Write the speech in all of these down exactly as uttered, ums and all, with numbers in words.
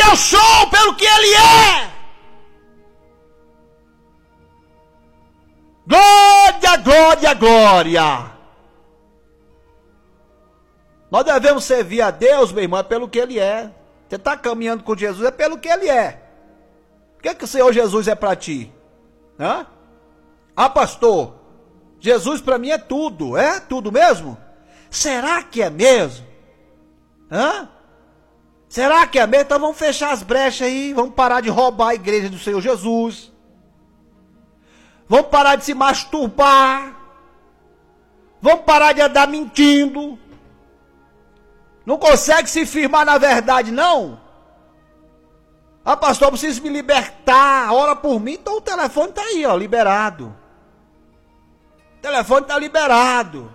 eu sou pelo que Ele é. Glória, glória, glória. Nós devemos servir a Deus, meu irmão, pelo que Ele é. Você está caminhando com Jesus, é pelo que Ele é. O que, é que o Senhor Jesus é para ti? Hã? Ah, pastor, Jesus para mim é tudo. É tudo mesmo? Será que é mesmo? Hã? Será que é mesmo? Então vamos fechar as brechas aí, vamos parar de roubar a igreja do Senhor Jesus. Vamos parar de se masturbar. Vamos parar de andar mentindo. Não consegue se firmar na verdade, não? Ah, pastor, eu preciso me libertar. Ora por mim. Então o telefone está aí, ó, liberado. O telefone está liberado.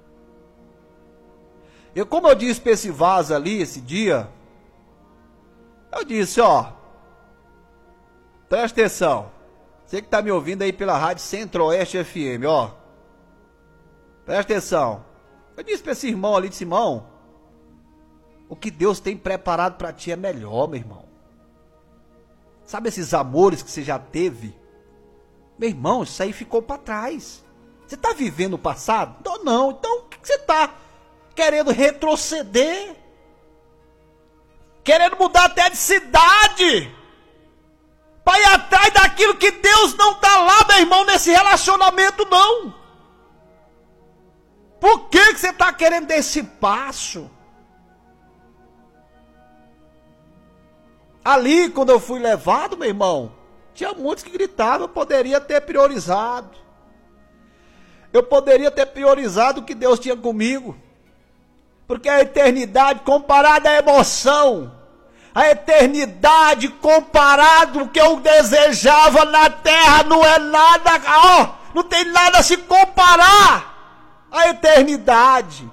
Eu, como eu disse para esse vaso ali, esse dia, eu disse, ó, presta atenção. Você que está me ouvindo aí pela rádio Centro-Oeste F M, ó. Presta atenção. Eu disse para esse irmão ali, disse, irmão, o que Deus tem preparado para ti é melhor, meu irmão. Sabe esses amores que você já teve? Meu irmão, isso aí ficou para trás. Você está vivendo o passado? Não, não. Então, o que você está querendo retroceder? Querendo mudar até de cidade? Para ir atrás daquilo que Deus não está lá, meu irmão, nesse relacionamento, não. Por que, que você está querendo dar esse passo? Ali, quando eu fui levado, meu irmão, tinha muitos que gritavam, eu poderia ter priorizado. Eu poderia ter priorizado o que Deus tinha comigo. Porque a eternidade comparada à emoção, a eternidade comparado ao que eu desejava na terra não é nada, ó, não tem nada a se comparar à eternidade.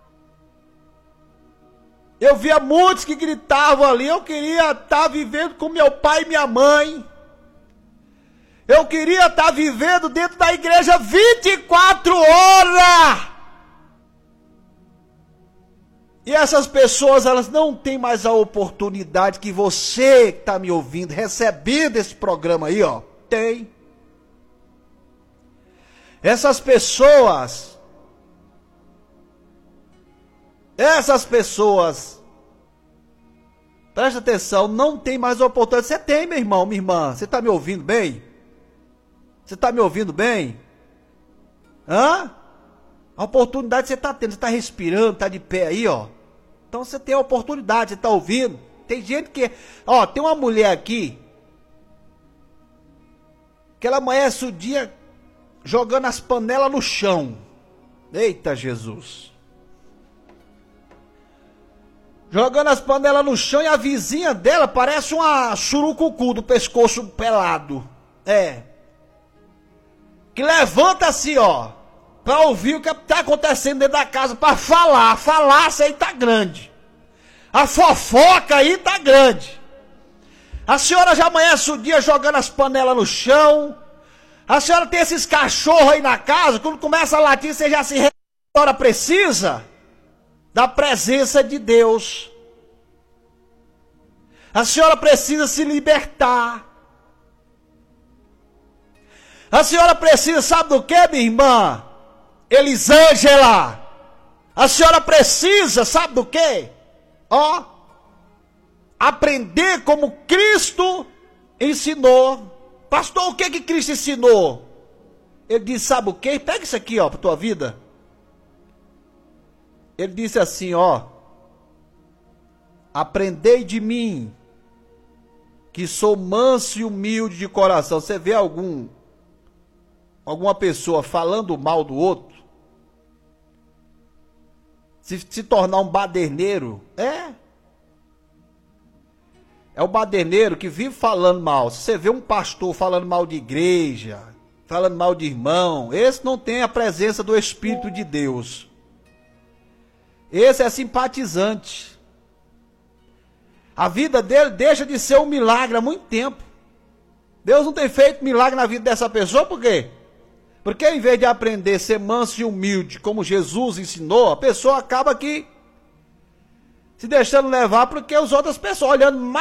Eu via muitos que gritavam ali, eu queria estar vivendo com meu pai e minha mãe. Eu queria estar vivendo dentro da igreja vinte e quatro horas. E essas pessoas, elas não têm mais a oportunidade que você que está me ouvindo, recebendo esse programa aí, ó, tem. Essas pessoas, essas pessoas, presta atenção, não tem mais oportunidade. Você tem, meu irmão, minha irmã, você está me ouvindo bem? Você está me ouvindo bem? Hã? A oportunidade você está tendo, você está respirando, está de pé aí, ó. Então você tem a oportunidade, você está ouvindo. Tem gente que, ó, tem uma mulher aqui, que ela amanhece o dia jogando as panelas no chão. Eita Jesus. Jogando as panelas no chão e a vizinha dela parece uma surucucu do pescoço pelado. É. Que levanta assim, ó, para ouvir o que está acontecendo dentro da casa, para falar. A falácia aí tá grande. A fofoca aí tá grande. A senhora já amanhece o dia jogando as panelas no chão. A senhora tem esses cachorros aí na casa, quando começa a latir, você já se re... A senhora precisa da presença de Deus. A senhora precisa se libertar. A senhora precisa, sabe do que, minha irmã? Elisângela. A senhora precisa, sabe do que? Ó, aprender como Cristo ensinou. Pastor, o que que Cristo ensinou? Ele disse, sabe o que? Pega isso aqui, ó, para tua vida. Ele disse assim, ó, aprendei de mim, que sou manso e humilde de coração. Você vê algum alguma pessoa falando mal do outro, se, se tornar um baderneiro, é é o baderneiro que vive falando mal. Se você vê um pastor falando mal de igreja, falando mal de irmão, esse não tem a presença do Espírito de Deus. Esse é simpatizante. A vida dele deixa de ser um milagre há muito tempo. Deus não tem feito milagre na vida dessa pessoa, por quê? Porque em vez de aprender a ser manso e humilde, como Jesus ensinou, a pessoa acaba aqui se deixando levar porque as outras pessoas olhando mais